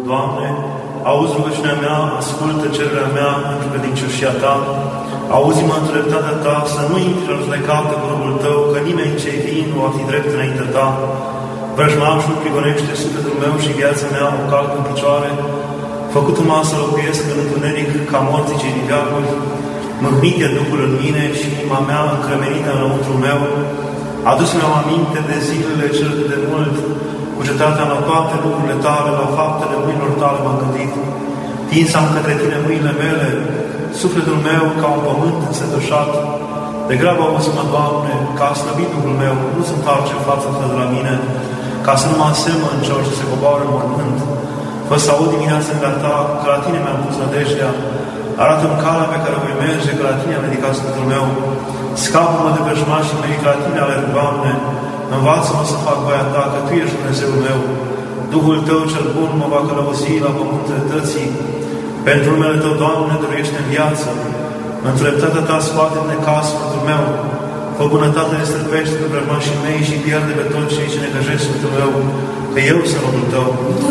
Doamne, auzi rugăciunea mea, ascultă cererea mea pentru credincioșia Ta, auzi-mă în dreptatea Ta, să nu intri în judecată cu robul Tău, că nimeni ce-i vin nu va fi drept înaintea Ta. Vrăjmașul prigonește sufletul meu și viața mea o calcă în picioare, făcut-mă să locuiesc în întuneric ca morții cei din veacuri, mâhnit e Duhul în mine și inima mea încremenită înăuntru meu, adus-mi-o aminte de zilele cele de mult, cu cetatea la toate lucrurile Tale, la faptele mâinilor Tale m-am gândit. Tinsam către Tine mâinile mele, sufletul meu ca un pământ însetușat. Degrabă auzi-mă, Doamne, ca a slăbit Duhul meu, nu se întoarce fața Ta de la mine, ca să nu mă asemăn celor ce se coboară în mormânt. Fă să aud dimineața de-a Ta, că la Tine mi-am pus nădejdea. Arată-mi calea pe care voi merge, că la Tine am ridicat sufletul meu. Scapă-mă de vrăjmașii mei, că la Tine alerg, Doamne. Învață-mă să fac voia Ta, că Tu ești Dumnezeul meu. Duhul Tău cel bun mă va călăuzi la pământul dreptății. Pentru numele Tău, Doamne, dăruiește în viață. În dreptatea Ta scoate în necaz sfântul meu. Fă bunătate de străpește pe vrăjmașii mei și pierde pe toți cei ce necăjesc sfântul meu, că eu sunt robul Tău.